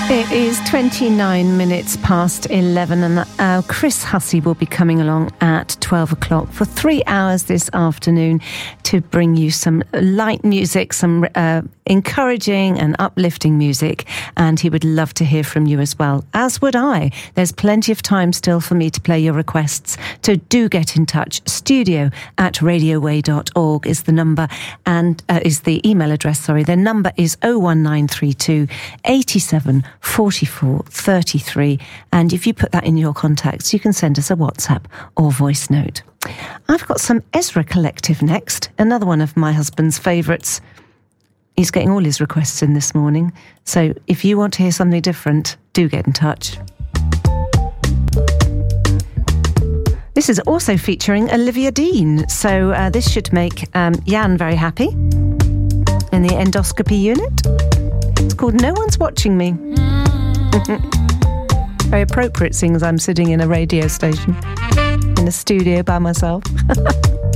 It is 29 minutes past 11 and Chris Hussey will be coming along at 12 o'clock for 3 hours this afternoon to bring you some light music, some encouraging and uplifting music, and he would love to hear from you as well, as would I. There's plenty of time still for me to play your requests, so do get in touch. studio@radioway.org is the number, and is the email address, sorry. Their number is 01932 87 44 33, and if you put that in your contacts, you can send us a WhatsApp or voice note. I've got some Ezra Collective next, another one of my husband's favourites. He's getting all his requests in this morning, so if you want to hear something different, do get in touch. This is also featuring Olivia Dean, so this should make Jan very happy in the endoscopy unit. It's called No One's Watching Me. Very appropriate, seeing as I'm sitting in a radio station in a studio by myself.